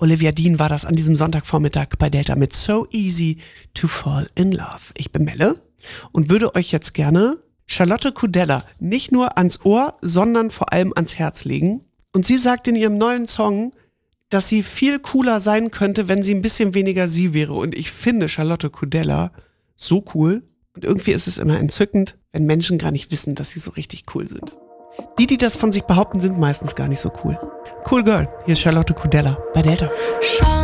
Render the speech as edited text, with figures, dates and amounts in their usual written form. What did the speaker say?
Olivia Dean war das an diesem Sonntagvormittag bei Delta mit So Easy to Fall in Love. Ich bin Melle und würde euch jetzt gerne Charlotte Kudella nicht nur ans Ohr, sondern vor allem ans Herz legen. Und sie sagt in ihrem neuen Song, dass sie viel cooler sein könnte, wenn sie ein bisschen weniger sie wäre. Und ich finde Charlotte Kudella so cool. Und irgendwie ist es immer entzückend, wenn Menschen gar nicht wissen, dass sie so richtig cool sind. Die das von sich behaupten, sind meistens gar nicht so cool. Cool Girl, hier ist Charlotte Kudella bei Delta.